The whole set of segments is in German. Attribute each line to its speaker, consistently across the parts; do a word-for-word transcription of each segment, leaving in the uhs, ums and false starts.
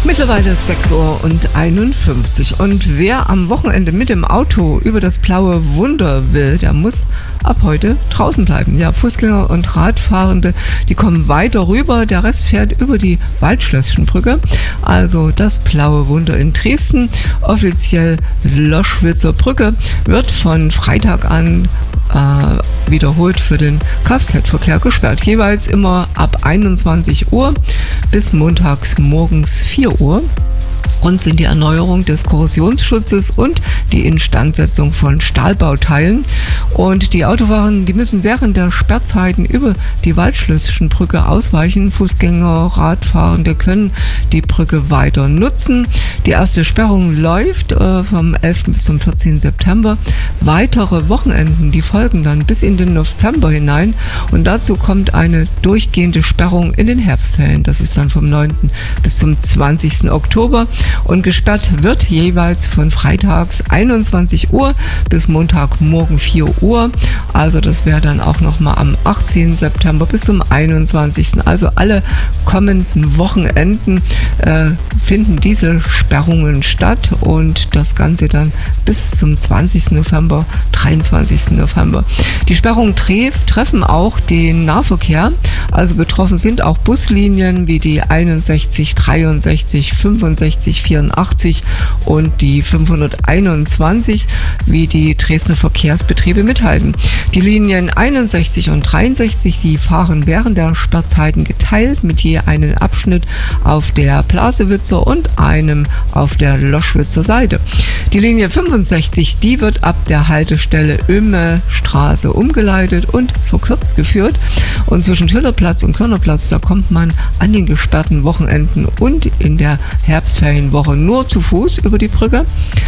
Speaker 1: Mittlerweile ist sechs Uhr einundfünfzig und wer am Wochenende mit dem Auto über das blaue Wunder will, der muss ab heute draußen bleiben. Ja, Fußgänger und Radfahrende, die kommen weiter rüber, der Rest fährt über die Waldschlösschenbrücke, also das blaue Wunder in Dresden, offiziell Loschwitzer Brücke, wird von Freitag an Äh, wiederholt für den Kfz-Verkehr gesperrt. Jeweils immer ab einundzwanzig Uhr bis montags morgens vier Uhr. Grund sind die Erneuerung des Korrosionsschutzes und die Instandsetzung von Stahlbauteilen. Und die Autofahrer, die müssen während der Sperrzeiten über die Waldschlösschenbrücke ausweichen. Fußgänger, Radfahrende können die Brücke weiter nutzen. Die erste Sperrung läuft äh, vom elften bis zum vierzehnten September. Weitere Wochenenden, die folgen dann bis in den November hinein. Und dazu kommt eine durchgehende Sperrung in den Herbstferien. Das ist dann vom neunten bis zum zwanzigsten Oktober. Und gesperrt wird jeweils von freitags einundzwanzig Uhr bis Montagmorgen vier Uhr. Also das wäre dann auch nochmal am achtzehnten September bis zum einundzwanzigsten Also alle kommenden Wochenenden äh, finden diese Sperrungen statt und das Ganze dann bis zum zwanzigsten November, dreiundzwanzigsten November. Die Sperrungen treff, treffen auch den Nahverkehr. Also betroffen sind auch Buslinien wie die einundsechzig, dreiundsechzig, fünfundsechzig, vierundachtzig und die fünfhunderteinundzwanzig, wie die Dresdner Verkehrsbetriebe mithalten. Die Linien einundsechzig und dreiundsechzig, die fahren während der Sperrzeiten geteilt mit je einem Abschnitt auf der Blasewitzer und einem auf der Loschwitzer Seite. Die Linie fünfundsechzig, die wird ab der Haltestelle Öhme-Straße umgeleitet und verkürzt geführt. Und zwischen Schillerplatz und Körnerplatz, da kommt man an den gesperrten Wochenenden und in der Herbstferienwoche nur zu Fuß über die Brücke.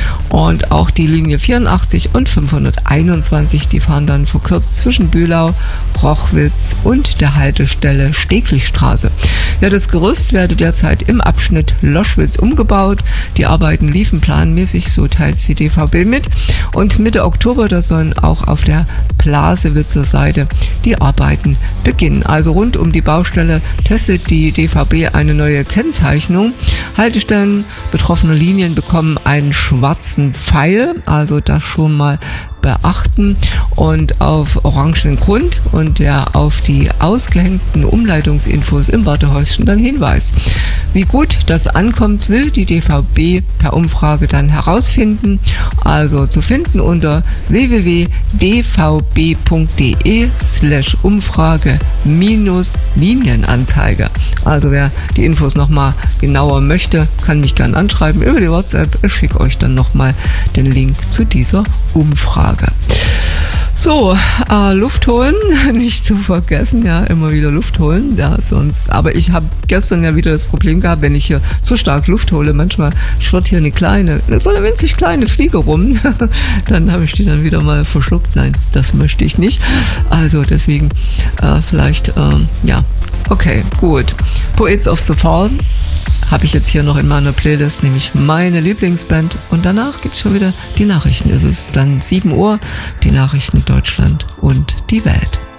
Speaker 1: Und auch die Linie vierundachtzig und fünfhunderteinundzwanzig, die fahren dann verkürzt zwischen Bühlau, Rochwitz und der Haltestelle Steglichstraße. Ja, das Gerüst werde derzeit im Abschnitt Loschwitz umgebaut. Die Arbeiten liefen planmäßig, so teilt die D V B mit. Und Mitte Oktober, da sollen auch auf der Blasewitzer Seite die Arbeiten beginnen. Also rund um die Baustelle testet die D V B eine neue Kennzeichnung. Haltestellen betroffener Linien bekommen einen schwarzen Pfeil, also das schon mal beachten, und auf orangenen Grund und der auf die ausgehängten Umleitungsinfos im Wartehäuschen dann Hinweis. Wie gut das ankommt, will die D V B per Umfrage dann herausfinden, also zu finden unter w w w punkt d v b punkt d e slash umfrage minus Linienanzeige. Also wer die Infos nochmal genauer möchte, kann mich gerne anschreiben über die WhatsApp. Ich schicke euch dann nochmal den Link zu dieser Umfrage. So, äh, Luft holen, nicht zu vergessen, ja, immer wieder Luft holen, ja, sonst, aber ich habe gestern ja wieder das Problem gehabt, wenn ich hier so stark Luft hole, manchmal schwirrt hier eine kleine, so eine winzig kleine Fliege rum, dann habe ich die dann wieder mal verschluckt, nein, das möchte ich nicht, also deswegen äh, vielleicht, äh, ja, okay, gut, Poets of the Fall habe ich jetzt hier noch in meiner Playlist, nämlich meine Lieblingsband, und danach gibt es schon wieder die Nachrichten. Es ist dann sieben Uhr, die Nachrichten Deutschland und die Welt.